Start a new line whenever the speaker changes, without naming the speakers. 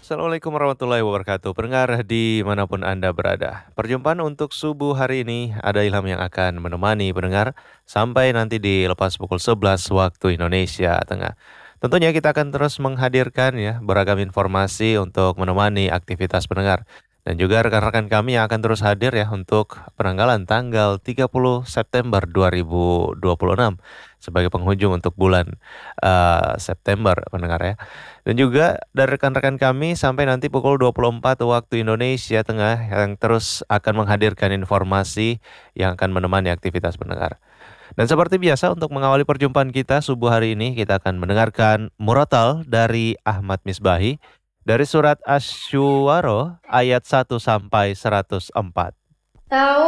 Assalamualaikum warahmatullahi wabarakatuh. Pendengar dimanapun Anda berada. Perjumpaan untuk subuh hari ini ada Ilham yang akan menemani pendengar sampai nanti di lepas pukul 11 waktu Indonesia Tengah. Tentunya kita akan terus menghadirkan ya beragam informasi untuk menemani aktivitas pendengar. Dan juga rekan-rekan kami yang akan terus hadir ya untuk penanggalan tanggal 30 September 2026 sebagai penghujung untuk bulan September pendengar ya. Dan juga dari rekan-rekan kami sampai nanti pukul 24 waktu Indonesia Tengah yang terus akan menghadirkan informasi yang akan menemani aktivitas pendengar. Dan seperti biasa untuk mengawali perjumpaan kita subuh hari ini kita akan mendengarkan Muratal dari Ahmad Misbahi dari surat Asy-Syu'ara ayat 1 sampai 104.
Tahu